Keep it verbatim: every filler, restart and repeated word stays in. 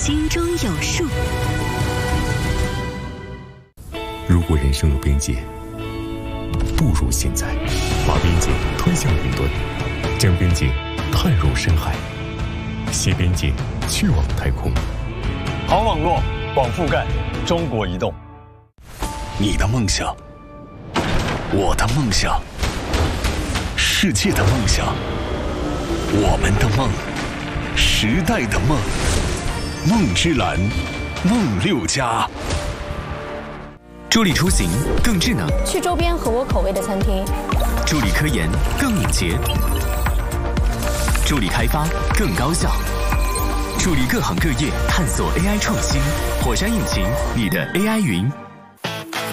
心中有数。 如果人生有边界，不如现在把边界推向云端，将边界探入深海，携边界去往太空。 好网络，广覆盖，中国移动。 你的梦想，我的梦想，世界的梦想，我们的梦，时代的梦，梦之蓝，梦六家。 助力出行更智能， 去周边合我口味的餐厅； 助力科研更敏捷，助力开发更高效，助力各行各业探索 A I 创新。火山引擎，你的 A I 云。